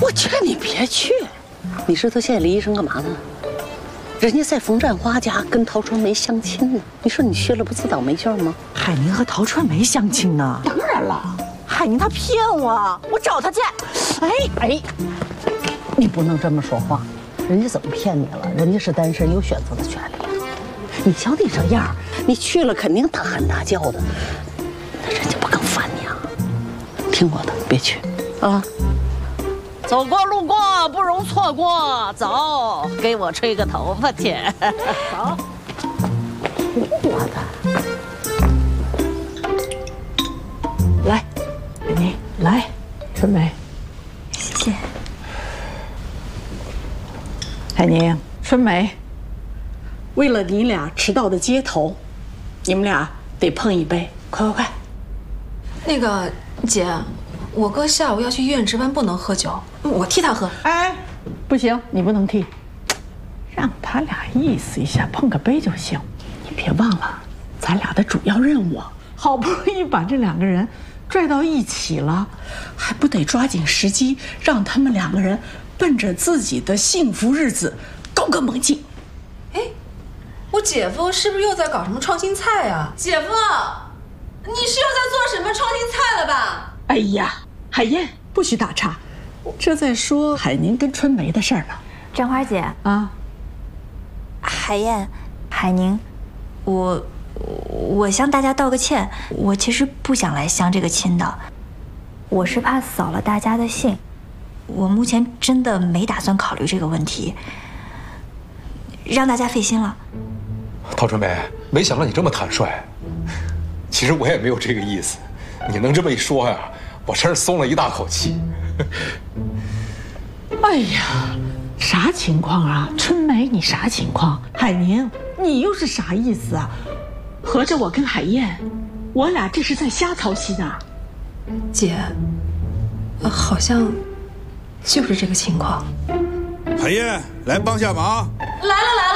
我劝你别去。你知道现在李医生干嘛呢？人家在冯占花家跟陶春梅相亲呢。你说你去了不自倒霉劲吗？ 海宁和陶春梅相亲呢？ 当然了， 海宁她骗我，我找她去。 哎，你不能这么说话。人家怎么骗你了？人家是单身，有选择的权利。你瞧你这样，你去了肯定大喊大叫的，那人家不更烦你啊？听我的，别去啊！走过路过不容错过，走，给我吹个头发去。走，我的， 来，海宁，来，春梅， 谢谢。 海宁，春梅， 为了你俩迟到的接头，你们俩得碰一杯，快快快！ 那个姐，我哥下午要去医院值班，不能喝酒，我替他喝。 哎，不行，你不能替，让他俩意思一下，碰个杯就行。你别忘了，咱俩的主要任务，好不容易把这两个人拽到一起了， 还不得抓紧时机，让他们两个人奔着自己的幸福日子高歌猛进。 哎，我姐夫是不是又在搞什么创新菜啊？姐夫，你是又在做什么创新菜了吧？ 哎呀，海燕，不许打岔，这在说海宁跟春梅的事儿呢。 沾花姐啊， 海燕，海宁，我向大家道个歉，我其实不想来相这个亲的，我是怕扫了大家的兴，我目前真的没打算考虑这个问题，让大家费心了。 陶春梅，没想到你这么坦率。其实我也没有这个意思，你能这么一说呀，我真是松了一大口气。 哎呀，啥情况啊？春梅，你啥情况？海宁，你又是啥意思啊？合着我跟海燕，我俩这是在瞎操心啊？ 姐，好像就是这个情况。 海燕，来帮下忙。 来了来了。